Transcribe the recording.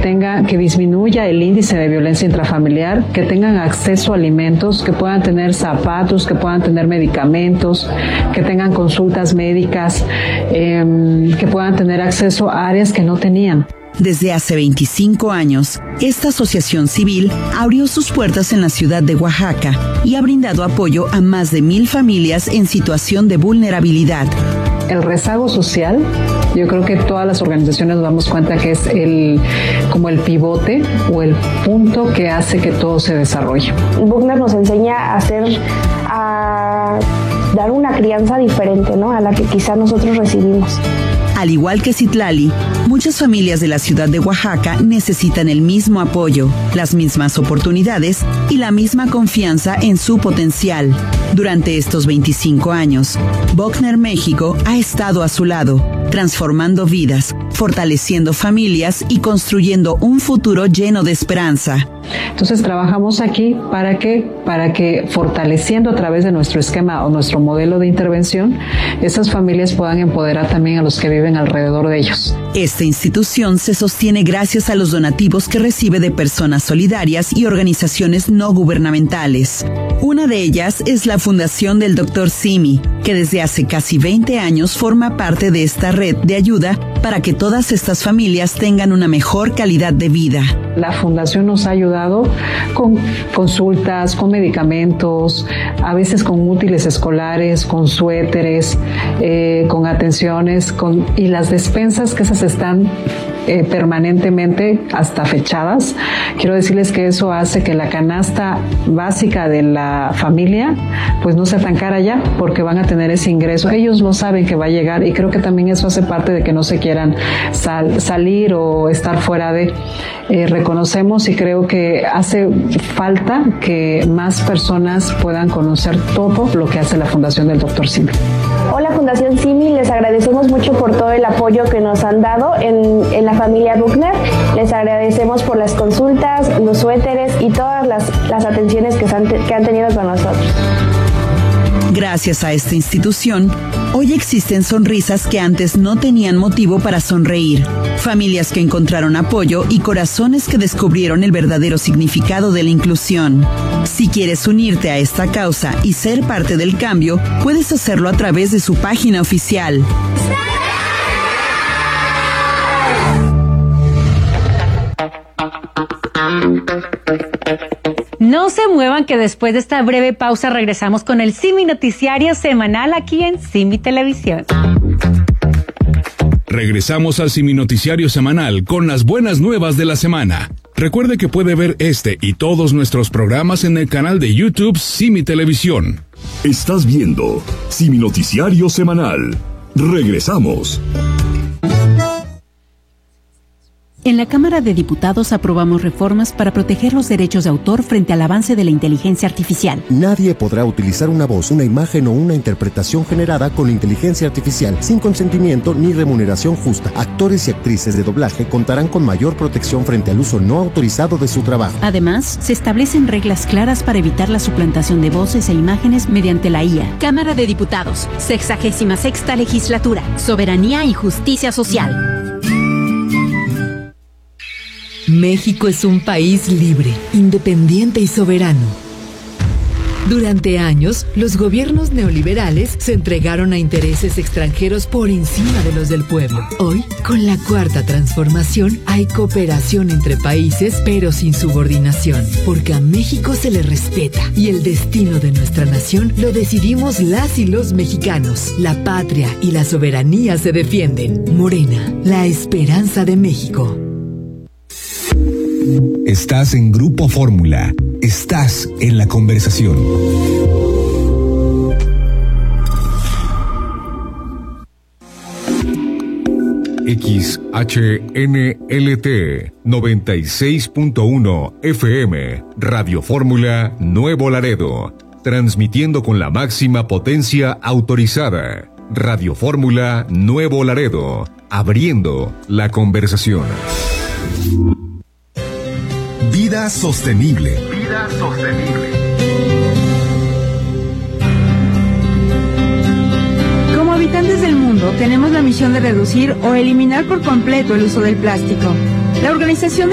que disminuya el índice de violencia intrafamiliar, que tengan acceso a alimentos, que puedan tener zapatos, que puedan tener medicamentos, que tengan consultas médicas, que puedan tener acceso a áreas que no tenían. Desde hace 25 años, esta asociación civil abrió sus puertas en la ciudad de Oaxaca y ha brindado apoyo a más de 1,000 familias en situación de vulnerabilidad. El rezago social, yo creo que todas las organizaciones nos damos cuenta que es como el pivote o el punto que hace que todo se desarrolle. Buckner nos enseña a dar una crianza diferente, ¿no?, a la que quizá nosotros recibimos. Al igual que Citlali, muchas familias de la ciudad de Oaxaca necesitan el mismo apoyo, las mismas oportunidades y la misma confianza en su potencial. Durante estos 25 años, Buckner México ha estado a su lado, transformando vidas, fortaleciendo familias y construyendo un futuro lleno de esperanza. Entonces trabajamos aquí para que fortaleciendo a través de nuestro esquema o nuestro modelo de intervención, esas familias puedan empoderar también a los que viven alrededor de ellos. Esta institución se sostiene gracias a los donativos que recibe de personas solidarias y organizaciones no gubernamentales. Una de ellas es la Fundación del Dr. Simi, que desde hace casi 20 años forma parte de esta red de ayuda para que todas estas familias tengan una mejor calidad de vida. La Fundación nos ha ayudado con consultas, con medicamentos, a veces con útiles escolares, con suéteres, con atenciones, y las despensas que esas están permanentemente hasta fechadas. Quiero decirles que eso hace que la canasta básica de la familia pues no sea tan cara ya, porque van a tener ese ingreso. Ellos lo saben que va a llegar, y creo que también eso hace parte de que no se quieran salir o estar fuera de. Reconocemos y creo que hace falta que más personas puedan conocer todo lo que hace la Fundación del Dr. Simi. Hola Fundación Simi, les agradecemos mucho por todo el apoyo que nos han dado en la familia Buckner. Les agradecemos por las consultas, los suéteres y todas las atenciones que han tenido con nosotros. Gracias a esta institución, hoy existen sonrisas que antes no tenían motivo para sonreír, familias que encontraron apoyo y corazones que descubrieron el verdadero significado de la inclusión. Si quieres unirte a esta causa y ser parte del cambio, puedes hacerlo a través de su página oficial. No se muevan, que después de esta breve pausa regresamos con el Simi Noticiario Semanal aquí en Simi Televisión. Regresamos al Simi Noticiario Semanal con las buenas nuevas de la semana. Recuerde que puede ver este y todos nuestros programas en el canal de YouTube Simi Televisión. Estás viendo Simi Noticiario Semanal. Regresamos. En la Cámara de Diputados aprobamos reformas para proteger los derechos de autor frente al avance de la inteligencia artificial. Nadie podrá utilizar una voz, una imagen o una interpretación generada con inteligencia artificial sin consentimiento ni remuneración justa. Actores y actrices de doblaje contarán con mayor protección frente al uso no autorizado de su trabajo. Además, se establecen reglas claras para evitar la suplantación de voces e imágenes mediante la IA. Cámara de Diputados, 66ª Legislatura, Soberanía y Justicia Social. México es un país libre, independiente y soberano. Durante años, los gobiernos neoliberales se entregaron a intereses extranjeros por encima de los del pueblo. Hoy, con la Cuarta Transformación, hay cooperación entre países, pero sin subordinación, porque a México se le respeta y el destino de nuestra nación lo decidimos las y los mexicanos. La patria y la soberanía se defienden. Morena, la esperanza de México. Estás en Grupo Fórmula. Estás en la conversación. XHNLT 96.1 FM Radio Fórmula Nuevo Laredo, transmitiendo con la máxima potencia autorizada. Radio Fórmula Nuevo Laredo, abriendo la conversación. Vida sostenible. Vida sostenible. Como habitantes del mundo, tenemos la misión de reducir o eliminar por completo el uso del plástico. La Organización